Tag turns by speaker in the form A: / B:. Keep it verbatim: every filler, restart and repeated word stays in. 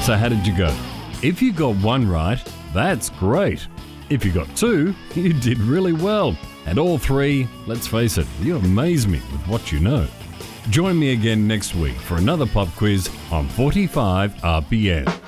A: So how did you go? If you got one right, that's great. If you got two, you did really well. And all three, let's face it, you amaze me with what you know. Join me again next week for another pop quiz on forty-five R P M.